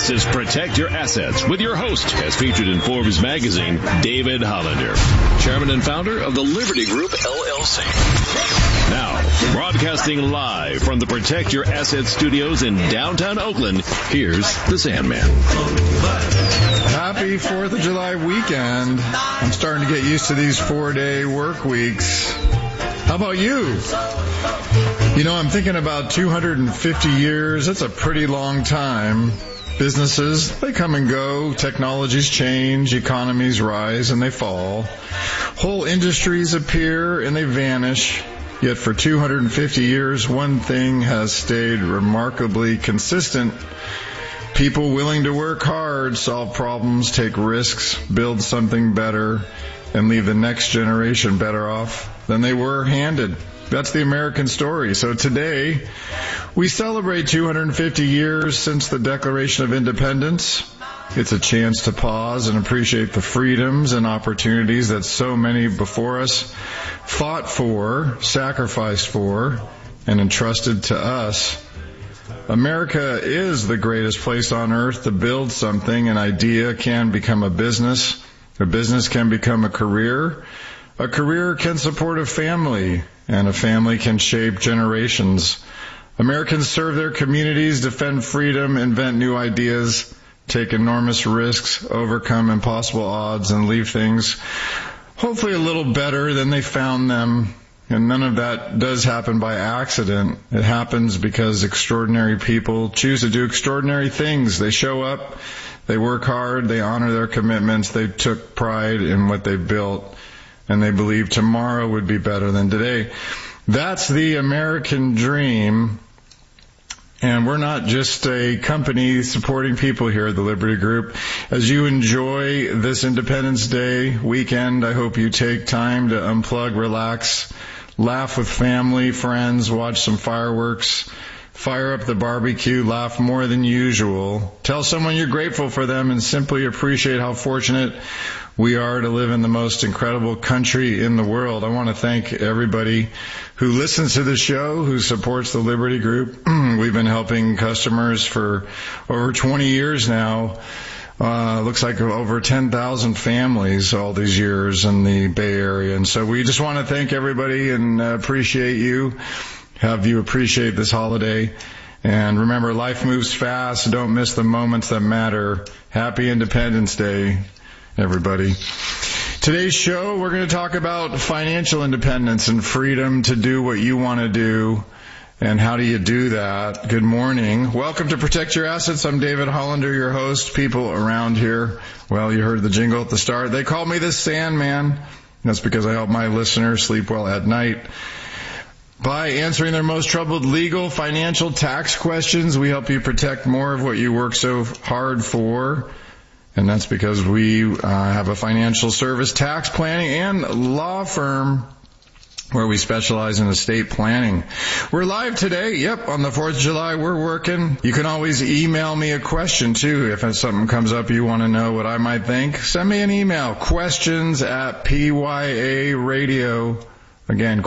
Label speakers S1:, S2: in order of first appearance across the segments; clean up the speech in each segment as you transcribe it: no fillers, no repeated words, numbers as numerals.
S1: This is Protect Your Assets with your host, as featured in Forbes magazine, David Hollander, chairman and founder of the Liberty Group, LLC. Now, broadcasting live from the Protect Your Assets studios in downtown Oakland, here's the Sandman.
S2: Happy 4th of July weekend. I'm starting to get used to these 4-day work weeks. How about you? You know, I'm thinking about 250 years. That's a pretty long time. Businesses, they come and go. Technologies change. Economies rise and they fall. Whole industries appear and they vanish. Yet for 250 years, one thing has stayed remarkably consistent. People willing to work hard, solve problems, take risks, build something better, and leave the next generation better off than they were handed. That's the American story. So today, we celebrate 250 years since the Declaration of Independence. It's a chance to pause and appreciate the freedoms and opportunities that so many before us fought for, sacrificed for, and entrusted to us. America is the greatest place on earth to build something. An idea can become a business can become a career can support a family, and a family can shape generations. Americans serve their communities, defend freedom, invent new ideas, take enormous risks, overcome impossible odds, and leave things hopefully a little better than they found them. And none of that does happen by accident. It happens because extraordinary people choose to do extraordinary things. They show up, they work hard, they honor their commitments, they took pride in what they built, and they believe tomorrow would be better than today. That's the American dream. And we're not just a company supporting people here at the Liberty Group. As you enjoy this Independence Day weekend, I hope you take time to unplug, relax, laugh with family, friends, watch some fireworks, fire up the barbecue, laugh more than usual. Tell someone you're grateful for them and simply appreciate how fortunate we are to live in the most incredible country in the world. I want to thank everybody who listens to the show, who supports the Liberty Group. We've been helping customers for over 20 years now. Looks like over 10,000 families all these years in the Bay Area. And so we just want to thank everybody and appreciate you, have you appreciate this holiday. And remember, life moves fast. Don't miss the moments that matter. Happy Independence Day, everybody. Today's show, we're going to talk about financial independence and freedom to do what you want to do. And how do you do that? Good morning. Welcome to Protect Your Assets. I'm David Hollander, your host. People around here, well, you heard the jingle at the start. They call me the Sandman. That's because I help my listeners sleep well at night. By answering their most troubled legal, financial, tax questions, we help you protect more of what you work so hard for. And that's because we have a financial service, tax planning, and law firm where we specialize in estate planning. We're live today. On the 4th of July, we're working. You can always email me a question, too. If something comes up you want to know what I might think, send me an email, questions@pyaradio. Again,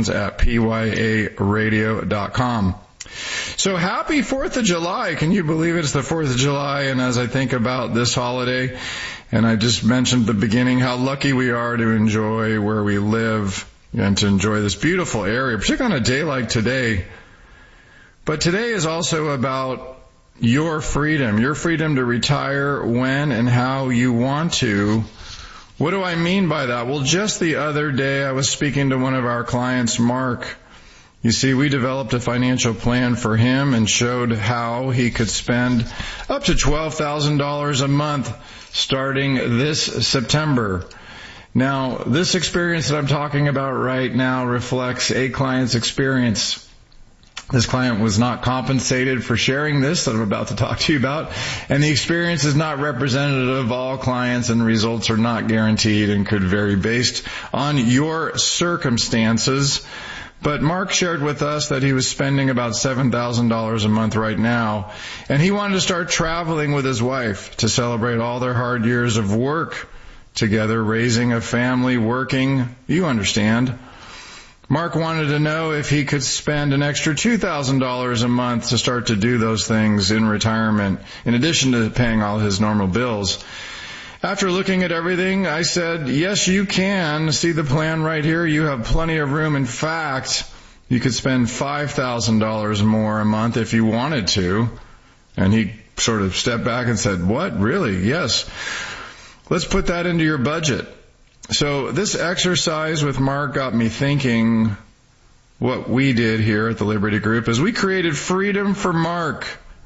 S2: questions@pyaradio.com. So happy 4th of July. Can you believe it's the 4th of July? And as I think about this holiday, and I just mentioned at the beginning how lucky we are to enjoy where we live and to enjoy this beautiful area, particularly on a day like today. But today is also about your freedom to retire when and how you want to. What do I mean by that? Well, just the other day I was speaking to one of our clients, Mark. You see, we developed a financial plan for him and showed how he could spend up to $12,000 a month starting this September. Now, this experience that I'm talking about right now reflects a client's experience. This client was not compensated for sharing this that I'm about to talk to you about, and the experience is not representative of all clients, and results are not guaranteed and could vary based on your circumstances. But Mark shared with us that he was spending about $7,000 a month right now, and he wanted to start traveling with his wife to celebrate all their hard years of work together, raising a family, working, you understand. Mark wanted to know if he could spend an extra $2,000 a month to start to do those things in retirement, in addition to paying all his normal bills. After looking at everything, I said, yes, you can. See the plan right here? You have plenty of room. In fact, you could spend $5,000 more a month if you wanted to. And he sort of stepped back and said, what? Really? Yes. Let's put that into your budget. So this exercise with Mark got me thinking what we did here at the Liberty Group is we created Freedom for Mark.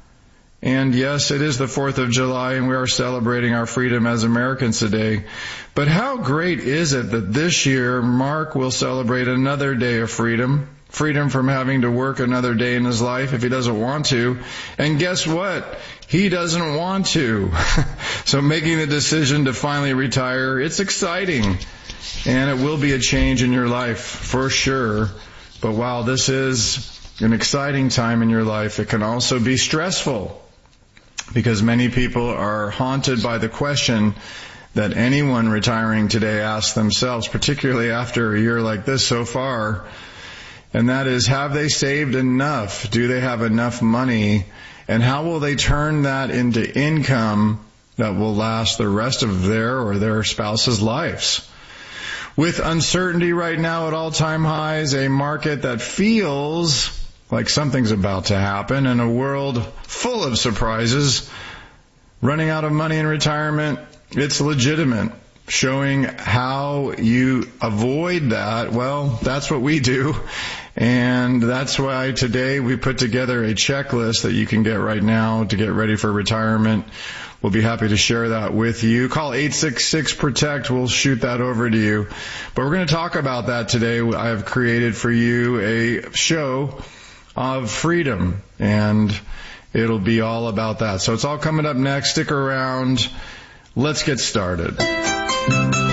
S2: And yes, it is the 4th of July and we are celebrating our freedom as Americans today. But how great is it that this year Mark will celebrate another day of freedom? Freedom from having to work another day in his life if he doesn't want to. And guess what? He doesn't want to. So making the decision to finally retire, it's exciting. And it will be a change in your life for sure. But while this is an exciting time in your life, it can also be stressful. Because many people are haunted by the question that anyone retiring today asks themselves, particularly after a year like this so far. And that is, have they saved enough? Do they have enough money? And how will they turn that into income that will last the rest of their or their spouse's lives? With uncertainty right now at all-time highs, a market that feels like something's about to happen, and a world full of surprises, running out of money in retirement, it's legitimate. Showing how you avoid that, well, that's what we do. And that's why today we put together a checklist that you can get right now to get ready for retirement. We'll be happy to share that with you. Call 866-PROTECT. We'll shoot that over to you. But we're going to talk about that today. I have created for you a show of freedom, and it'll be all about that. So it's all coming up next. Stick around. Let's get started. We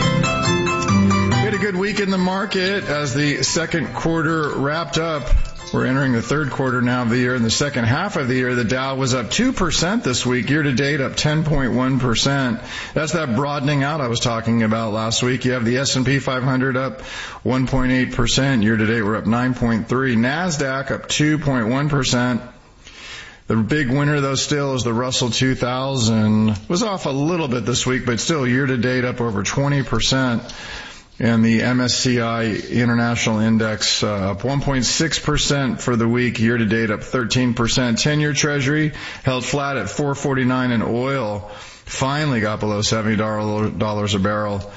S2: had a good week in the market as the second quarter wrapped up. We're entering the third quarter now of the year. In the second half of the year, the Dow was up 2% this week. Year to date, up 10.1%. That's that broadening out I was talking about last week. You have the S&P 500 up 1.8%. Year to date, we're up 9.3%. NASDAQ up 2.1%. The big winner, though, still is the Russell 2000. Was off a little bit this week, but still year-to-date up over 20%. And the MSCI International Index up 1.6% for the week. Year-to-date up 13%. 10-year Treasury held flat at $4.49, and oil finally got below $70 a barrel.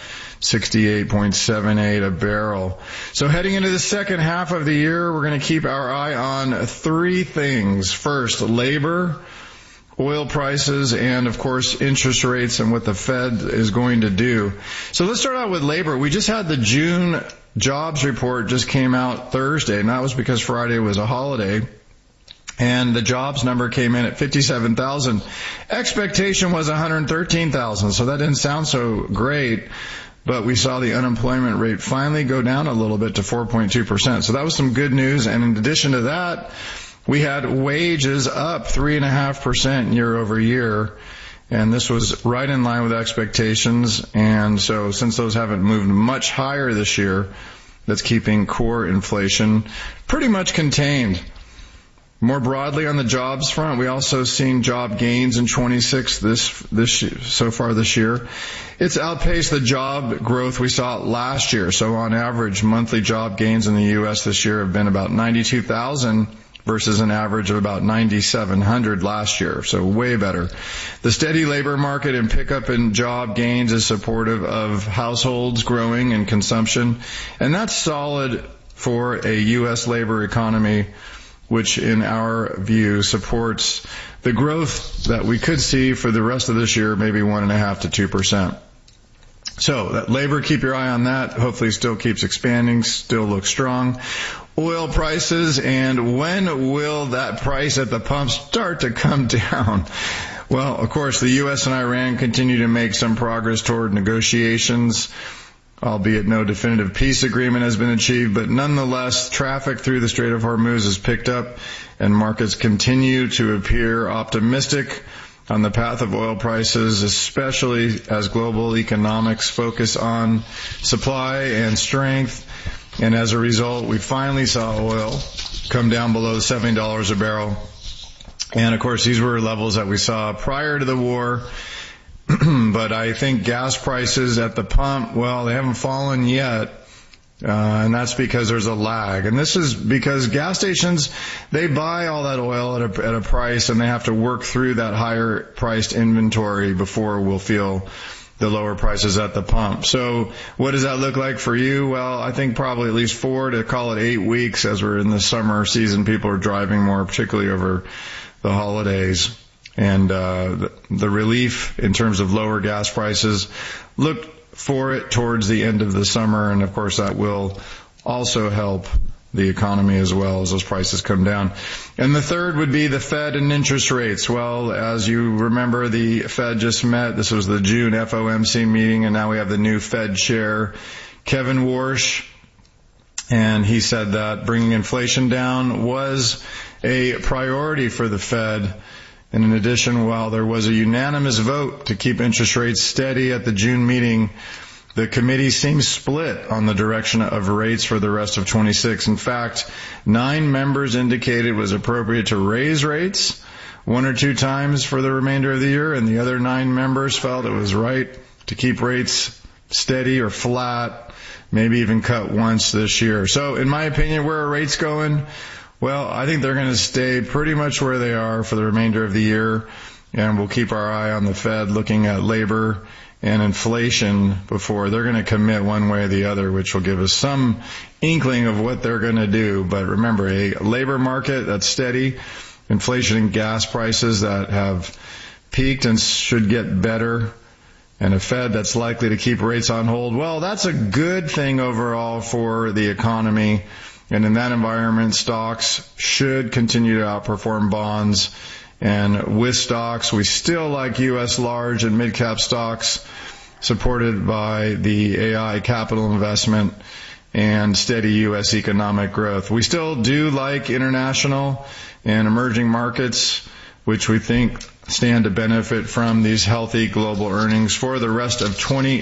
S2: 68.78 a barrel. So heading into the second half of the year, we're going to keep our eye on three things. First, labor, oil prices, and of course interest rates and what the Fed is going to do. So let's start out with labor. We just had the June jobs report just came out Thursday, and that was because Friday was a holiday. And the jobs number came in at 57,000. Expectation was 113,000, so that didn't sound so great. But we saw the unemployment rate finally go down a little bit to 4.2%. So that was some good news. And in addition to that, we had wages up 3.5% year over year. And this was right in line with expectations. And so since those haven't moved much higher this year, that's keeping core inflation pretty much contained. More broadly on the jobs front, we also seen job gains in 26 so far this year. It's outpaced the job growth we saw last year. So on average, monthly job gains in the U.S. this year have been about 92,000 versus an average of about 9,700 last year. So way better. The steady labor market and pickup in job gains is supportive of households growing and consumption. And that's solid for a U.S. labor economy, which in our view supports the growth that we could see for the rest of this year, maybe 1.5% to 2%. So that labor, keep your eye on that. Hopefully still keeps expanding, still looks strong. Oil prices, and when will that price at the pump start to come down? Well, of course, the U.S. and Iran continue to make some progress toward negotiations, albeit no definitive peace agreement has been achieved, but nonetheless, traffic through the Strait of Hormuz has picked up, and markets continue to appear optimistic on the path of oil prices, especially as global economics focus on supply and strength And as a result, we finally saw oil come down below $70 a barrel. And of course, these were levels that we saw prior to the war. But I think gas prices at the pump, well, they haven't fallen yet. And that's because there's a lag. And this is because gas stations, they buy all that oil at a price, and they have to work through that higher priced inventory before we'll feel the lower prices at the pump. So what does that look like for you? Well, I think probably at least 4 to call it 8 weeks as we're in the summer season. People are driving more, particularly over the holidays. And the relief in terms of lower gas prices, look for it towards the end of the summer, and of course that will also help the economy as well as those prices come down. And the third would be the Fed and interest rates. Well, as you remember, the Fed just met. This was the June FOMC meeting, and now we have the new Fed chair, Kevin Warsh, and he said that bringing inflation down was a priority for the Fed. And in addition, while there was a unanimous vote to keep interest rates steady at the June meeting, the committee seems split on the direction of rates for the rest of 26. In fact, 9 members indicated it was appropriate to raise rates 1 or 2 times for the remainder of the year, and the other 9 members felt it was right to keep rates steady or flat, maybe even cut once this year. So in my opinion, where are rates going? Well, I think they're going to stay pretty much where they are for the remainder of the year, and we'll keep our eye on the Fed looking at labor and inflation before they're going to commit one way or the other, which will give us some inkling of what they're going to do. But remember, a labor market that's steady, inflation and gas prices that have peaked and should get better, and a Fed that's likely to keep rates on hold, well, that's a good thing overall for the economy. And in that environment, stocks should continue to outperform bonds. And with stocks, we still like U.S. large and mid-cap stocks supported by the AI capital investment and steady U.S. economic growth. We still do like international and emerging markets, which we think stand to benefit from these healthy global earnings for the rest of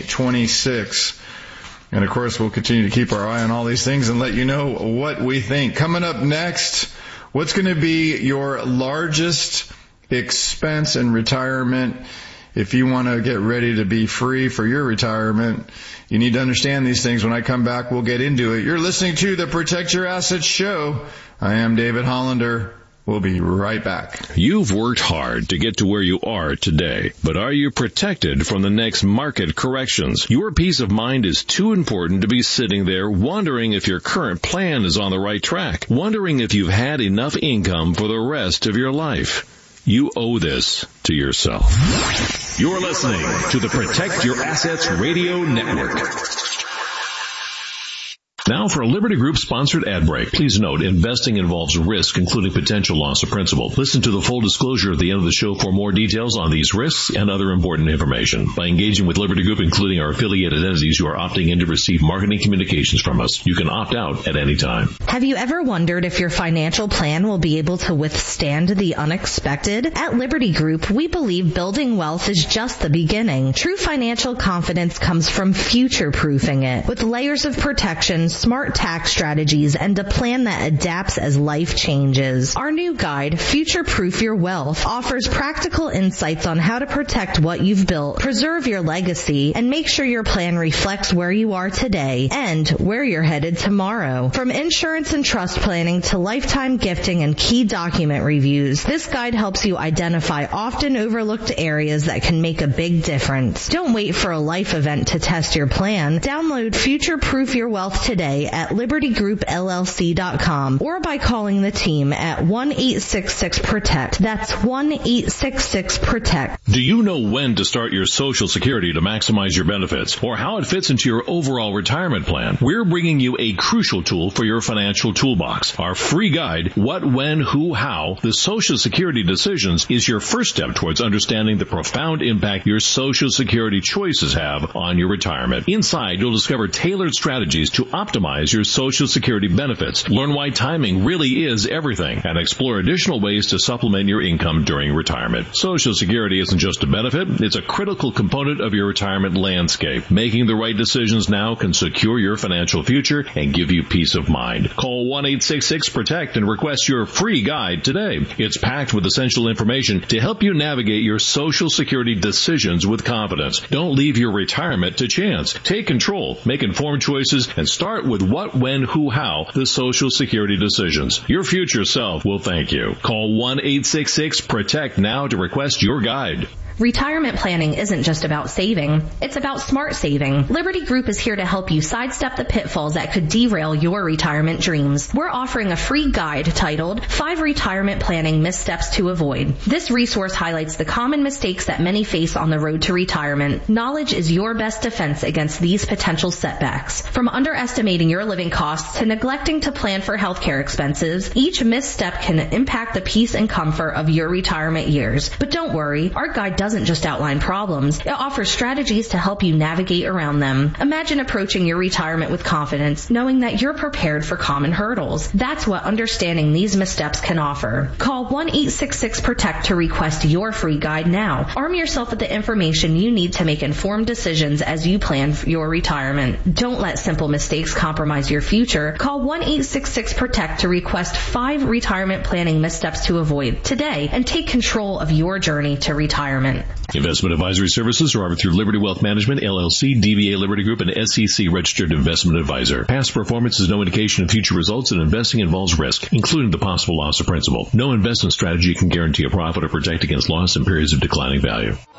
S2: 2026. And of course, we'll continue to keep our eye on all these things and let you know what we think. Coming up next, what's going to be your largest expense in retirement? If you want to get ready to be free for your retirement, you need to understand these things. When I come back, we'll get into it. You're listening to the Protect Your Assets show. I am David Hollander. We'll be right back.
S1: You've worked hard to get to where you are today, but are you protected from the next market corrections? Your peace of mind is too important to be sitting there wondering if your current plan is on the right track, wondering if you've had enough income for the rest of your life. You owe this to yourself. You're listening to the Protect Your Assets Radio Network. Now for a Liberty Group sponsored ad break. Please note, investing involves risk, including potential loss of principal. Listen to the full disclosure at the end of the show for more details on these risks and other important information. By engaging with Liberty Group, including our affiliated entities, you are opting in to receive marketing communications from us. You can opt out at any time.
S3: Have you ever wondered if your financial plan will be able to withstand the unexpected? At Liberty Group, we believe building wealth is just the beginning. True financial confidence comes from future-proofing it, with layers of protection, smart tax strategies, and a plan that adapts as life changes. Our new guide, Future Proof Your Wealth, offers practical insights on how to protect what you've built, preserve your legacy, and make sure your plan reflects where you are today and where you're headed tomorrow. From insurance and trust planning to lifetime gifting and key document reviews, this guide helps you identify often overlooked areas that can make a big difference. Don't wait for a life event to test your plan. Download Future Proof Your Wealth today at libertygroupllc.com or by calling the team at 1-866-PROTECT. That's 1-866-PROTECT.
S1: Do you know when to start your Social Security to maximize your benefits or how it fits into your overall retirement plan? We're bringing you a crucial tool for your financial toolbox. Our free guide, What, When, Who, How, the Social Security Decisions, is your first step towards understanding the profound impact your Social Security choices have on your retirement. Inside, you'll discover tailored strategies to optimize optimize your Social Security benefits. Learn why timing really is everything and explore additional ways to supplement your income during retirement. Social Security isn't just a benefit, it's a critical component of your retirement landscape. Making the right decisions now can secure your financial future and give you peace of mind. Call 1-866-PROTECT and request your free guide today. It's packed with essential information to help you navigate your Social Security decisions with confidence. Don't leave your retirement to chance. Take control, make informed choices, and start with what, when, who, how, the Social Security decisions. Your future self will thank you. Call 1-866-PROTECT now to request your guide.
S3: Retirement planning isn't just about saving. It's about smart saving. Liberty Group is here to help you sidestep the pitfalls that could derail your retirement dreams. We're offering a free guide titled 5 Retirement Planning Missteps to Avoid. This resource highlights the common mistakes that many face on the road to retirement. Knowledge is your best defense against these potential setbacks. From underestimating your living costs to neglecting to plan for healthcare expenses, each misstep can impact the peace and comfort of your retirement years. But don't worry, our guide doesn't just outline problems. It offers strategies to help you navigate around them. Imagine approaching your retirement with confidence, knowing that you're prepared for common hurdles. That's what understanding these missteps can offer. Call 1-866-PROTECT to request your free guide now. Arm yourself with the information you need to make informed decisions as you plan for your retirement. Don't let simple mistakes compromise your future. Call 1-866-PROTECT to request 5 retirement planning missteps to avoid today and take control of your journey to retirement.
S1: Investment advisory services are offered through Liberty Wealth Management, LLC, DBA Liberty Group, and SEC Registered Investment Advisor. Past performance is no indication of future results, and investing involves risk, including the possible loss of principal. No investment strategy can guarantee a profit or protect against loss in periods of declining value.